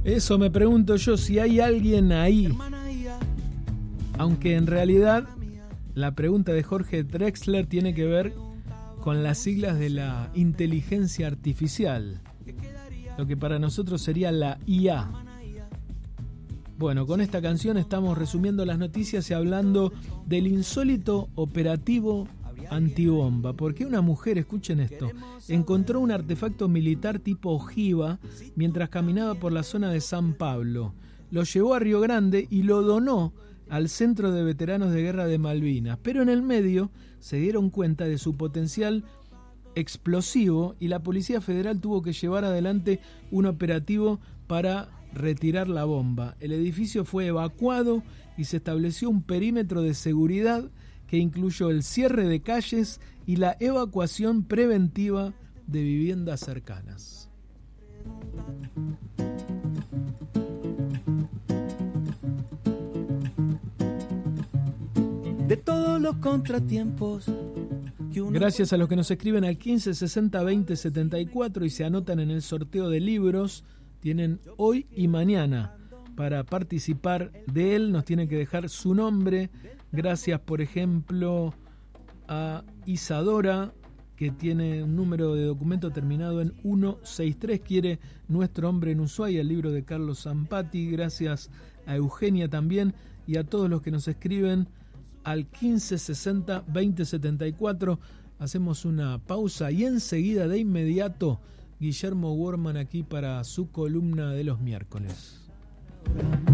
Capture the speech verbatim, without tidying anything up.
Eso me pregunto yo, si hay alguien ahí. Aunque en realidad la pregunta de Jorge Drexler tiene que ver con las siglas de la inteligencia artificial, lo que para nosotros sería la I A. Bueno, con esta canción estamos resumiendo las noticias y hablando del insólito operativo antibomba, porque una mujer, escuchen esto, encontró un artefacto militar tipo ojiva mientras caminaba por la zona de San Pablo. Lo llevó a Río Grande y lo donó al Centro de Veteranos de Guerra de Malvinas, pero en el medio se dieron cuenta de su potencial explosivo y la Policía Federal tuvo que llevar adelante un operativo para retirar la bomba. El edificio fue evacuado y se estableció un perímetro de seguridad que incluyó el cierre de calles y la evacuación preventiva de viviendas cercanas. De todos los contratiempos que uno... Gracias a los que nos escriben al quince sesenta veinte setenta y cuatro y se anotan en el sorteo de libros. Tienen hoy y mañana para participar de él. Nos tienen que dejar su nombre. Gracias, por ejemplo, a Isadora, que tiene un número de documento terminado en ciento sesenta y tres. Quiere Nuestro Hombre en Ushuaia, el libro de Carlos Zampati. Gracias a Eugenia también y a todos los que nos escriben al quince sesenta veinte setenta y cuatro. Hacemos una pausa y enseguida, de inmediato, Guillermo Worman aquí para su columna de los miércoles.